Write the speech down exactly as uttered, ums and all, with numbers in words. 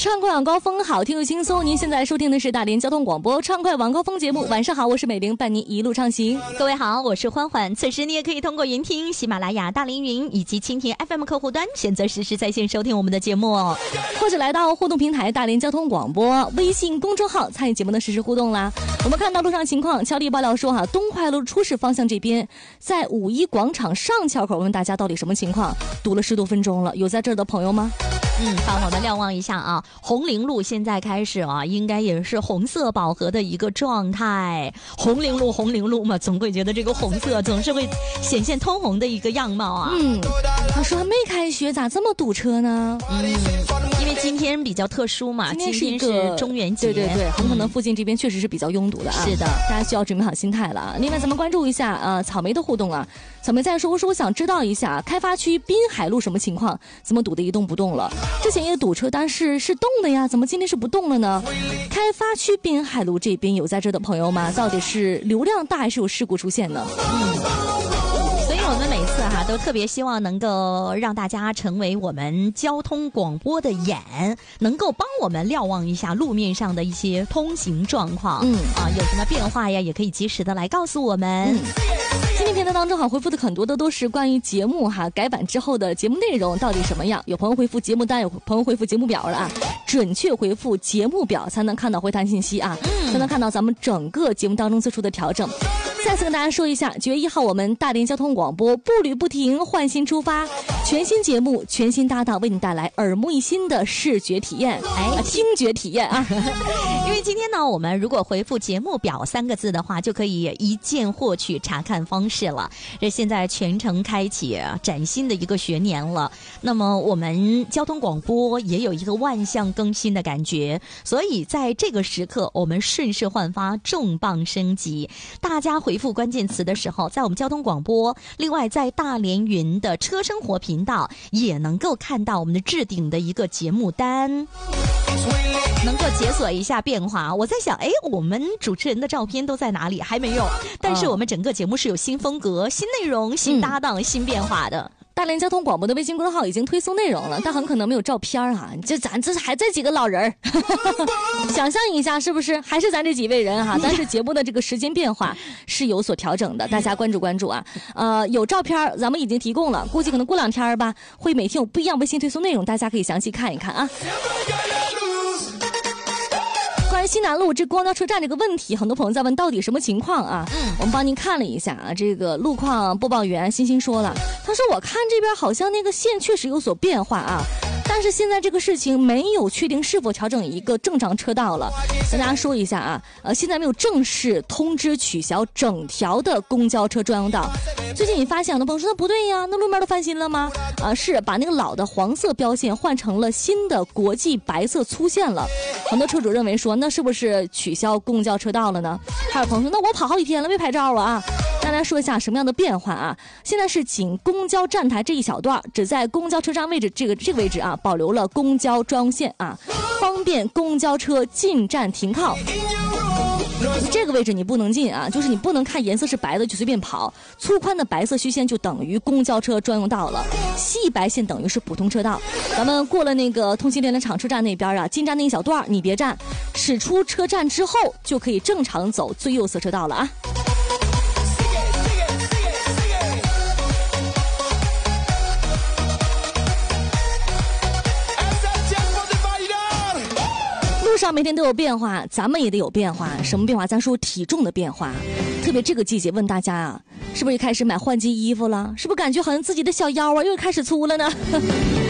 畅快晚高峰，好听又轻松。您现在收听的是大连交通广播畅快晚高峰节目。晚上好，我是美玲，伴您一路畅行。 各位好，我是欢欢。此时你也可以通过云听、喜马拉雅、大连云以及蜻蜓 F M 客户端选择实时在线收听我们的节目哦， 或者来到互动平台大连交通广播微信公众号参与节目的实时互动啦。我们看到路上情况，乔丽爆料说哈、啊，东快路出事方向这边，在五一广场上桥口，问大家到底什么情况？堵了十多分钟了，有在这儿的朋友吗？ 嗯，帮我们瞭望一下啊，红陵路现在开始啊，应该也是红色饱和的一个状态。红陵路，红陵路嘛，总会觉得这个红色总是会显现通红的一个样貌啊。 嗯，他说还没开学，咋这么堵车呢？ 嗯，因为今天比较特殊嘛， 今天是一今天是中元节， 对对对，很可能附近这边确实是比较拥堵的啊。 是的， 大家需要准备好心态了啊。另外，咱们关注一下呃草莓的互动啊。草莓在说，我说我想知道一下开发区滨海路什么情况，怎么堵得一动不动了？之前也堵车，但是是动的呀，怎么今天是不动了呢？开发区滨海路这边有在这的朋友吗？到底是流量大还是有事故出现呢？ 嗯。我们每次哈、啊、都特别希望能够让大家成为我们交通广播的眼，能够帮我们瞭望一下路面上的一些通行状况。嗯啊，有什么变化呀，也可以及时的来告诉我们。嗯， 今天评论当中哈回复的很多的都是关于节目哈改版之后的节目内容到底什么样，有朋友回复节目单，有朋友回复节目表了啊，准确回复节目表才能看到回弹信息啊，嗯、才能看到咱们整个节目当中做出的调整。再次跟大家说一下，九月一号我们大连交通广播步履不停，换新出发，全新节目，全新搭档，为你带来耳目一新的视觉体验，哎，啊、听觉体验啊！ 因为今天呢，我们如果回复节目表三个字的话，就可以一键获取查看方式了。这现在全程开启崭新的一个学年了，那么我们交通广播也有一个万象更新的感觉，所以在这个时刻，我们顺势焕发，重磅升级，大家回。回复关键词的时候，在我们交通广播，另外在大连云的车生活频道也能够看到我们的置顶的一个节目单，能够解锁一下变化。我在想，哎，我们主持人的照片都在哪里？还没有，但是我们整个节目是有新风格、新内容、新搭档、嗯、新变化的。 大连交通广播的微信公众号已经推送内容了，但很可能没有照片啊！这咱这还这几个老人儿，想象一下是不是？还是咱这几位人哈、啊？但是节目的这个时间变化是有所调整的，大家关注关注啊！呃，有照片咱们已经提供了，估计可能过两天吧，会每天有不一样微信推送内容，大家可以详细看一看啊。关于西南路这公交车站这个问题，很多朋友在问到底什么情况啊？嗯，我们帮您看了一下啊，这个路况播报员欣欣说了，他说我看这边好像那个线确实有所变化啊，但是现在这个事情没有确定是否调整一个正常车道了。跟大家说一下啊，呃，现在没有正式通知取消整条的公交车专用道。最近你发现很多朋友说那不对呀，那路面都翻新了吗？啊、呃，是把那个老的黄色标线换成了新的国际白色粗线了。很多车主认为说，那是不是取消公交车道了呢？还有朋友说，那我跑好几天了没拍照了啊。大家说一下什么样的变化啊？现在是仅公交站台这一小段，只在公交车站位置这个这个位置啊，保留了公交专用线啊，方便公交车进站停靠。这个位置你不能进啊，就是你不能看颜色是白的就随便跑，粗宽的白色虚线就等于公交车专用道了，细白线等于是普通车道。咱们过了那个通信连联场车站那边啊，进站那一小段你别站，驶出车站之后就可以正常走最右侧车道了啊。路上每天都有变化，咱们也得有变化。什么变化？咱说体重的变化。特别这个季节，问大家啊，是不是也开始买换季衣服了？是不是感觉好像自己的小腰啊又开始粗了呢？